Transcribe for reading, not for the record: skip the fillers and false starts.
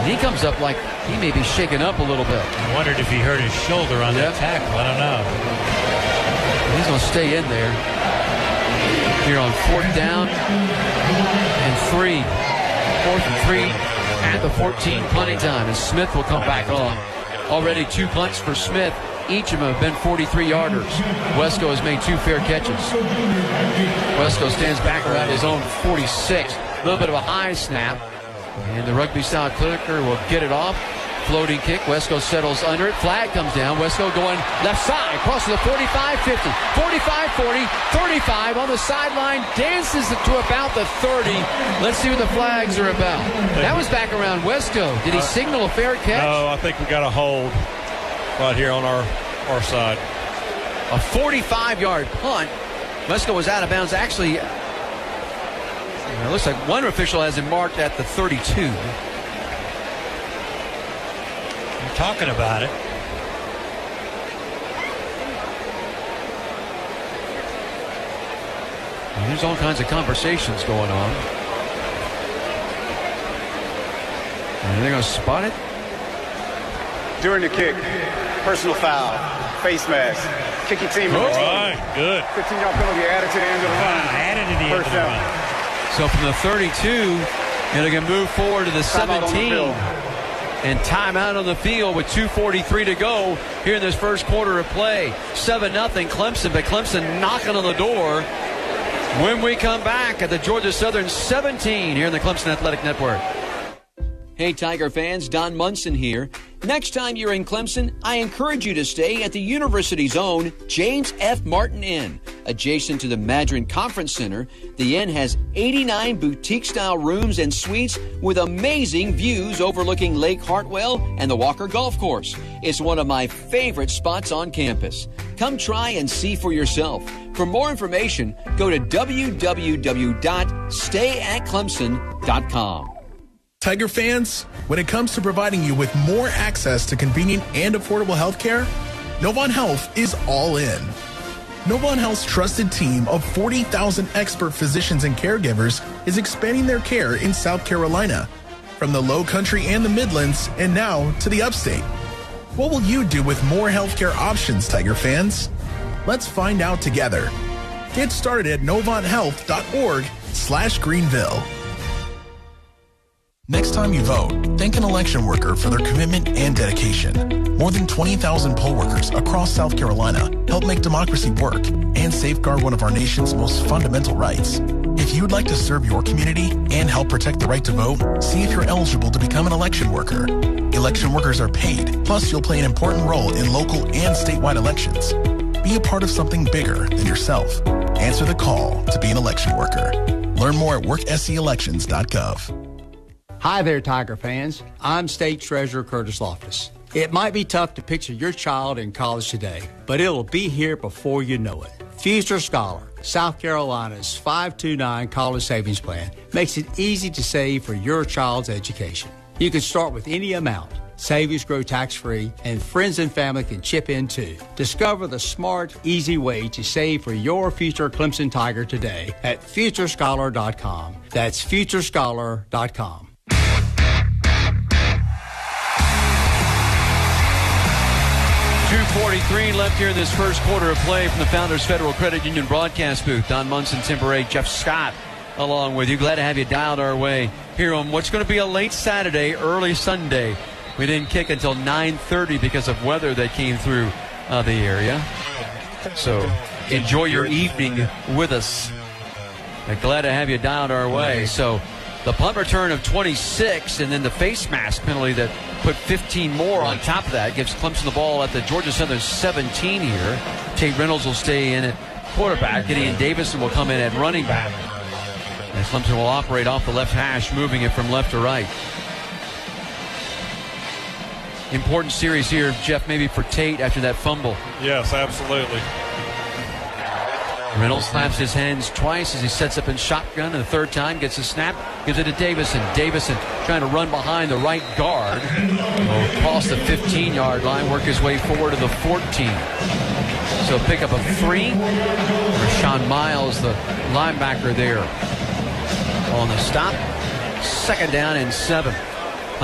He comes up like he may be shaken up a little bit. I wondered if he hurt his shoulder on that tackle. I don't know. He's going to stay in there. Here on 4th down and 3. 4th and 3 at the 14, punting time. And Smith will come back on. Already 2 punts for Smith. Each of them have been 43-yarders. Wesco has made 2 fair catches. Wesco stands back around his own 46. A little bit of a high snap. And the rugby-style clicker will get it off. Floating kick. Wesco settles under it. Flag comes down. Wesco going left side. Crosses the 45, 50, 45, 40, 35 on the sideline. Dances it to about the 30. Let's see what the flags are about. That was back around Wesco. Did he signal a fair catch? No, I think we got a hold right here on our side. A 45-yard punt. Wesco was out of bounds. Actually, it looks like one official has him marked at the 32. Talking about it. And there's all kinds of conversations going on. And they're going to spot it. During the kick, personal foul, face mask, kick your team. All right, good. 15-yard penalty added to the end of the run. Added to the end of the run. So from the 32, and they're going to move forward to the 17. And timeout on the field with 2:43 to go here in this first quarter of play. 7-0 Clemson, but Clemson knocking on the door when we come back at the Georgia Southern 17 here in the Clemson Athletic Network. Hey, Tiger fans, Don Munson here. Next time you're in Clemson, I encourage you to stay at the university's own James F. Martin Inn. Adjacent to the Madron Conference Center, the inn has 89 boutique-style rooms and suites with amazing views overlooking Lake Hartwell and the Walker Golf Course. It's one of my favorite spots on campus. Come try and see for yourself. For more information, go to www.stayatclemson.com. Tiger fans, when it comes to providing you with more access to convenient and affordable health care, Novant Health is all in. Novant Health's trusted team of 40,000 expert physicians and caregivers is expanding their care in South Carolina, from the Low Country and the Midlands, and now to the Upstate. What will you do with more healthcare options, Tiger fans? Let's find out together. Get started at novanthealth.org/Greenville. Next time you vote, thank an election worker for their commitment and dedication. More than 20,000 poll workers across South Carolina help make democracy work and safeguard one of our nation's most fundamental rights. If you'd like to serve your community and help protect the right to vote, see if you're eligible to become an election worker. Election workers are paid, plus you'll play an important role in local and statewide elections. Be a part of something bigger than yourself. Answer the call to be an election worker. Learn more at workscelections.gov. Hi there, Tiger fans. I'm State Treasurer Curtis Loftus. It might be tough to picture your child in college today, but it'll be here before you know it. Future Scholar, South Carolina's 529 college savings plan, makes it easy to save for your child's education. You can start with any amount. Savings grow tax-free, and friends and family can chip in too. Discover the smart, easy way to save for your future Clemson Tiger today at FutureScholar.com. That's FutureScholar.com. 2:43 left here in this first quarter of play from the Founders Federal Credit Union broadcast booth. Don Munson, Tim Beret, Jeff Scott along with you. Glad to have you dialed our way here on what's going to be a late Saturday, early Sunday. We didn't kick until 9:30 because of weather that came through the area. So enjoy your evening with us. Glad to have you dialed our way. So the punt return of 26 and then the face mask penalty that put 15 more on top of that gives Clemson the ball at the Georgia Southern 17 here. Tate Reynolds will stay in at quarterback. Gideon Davison will come in at running back. And Clemson will operate off the left hash, moving it from left to right. Important series here, Jeff, maybe for Tate after that fumble. Yes, absolutely. Reynolds slaps his hands twice as he sets up in shotgun, and the third time gets a snap, gives it to Davison. Davison trying to run behind the right guard. Will cross the 15-yard line, work his way forward to the 14. So pick up a 3. Rashawn Miles, the linebacker there on the stop. 2nd down and 7.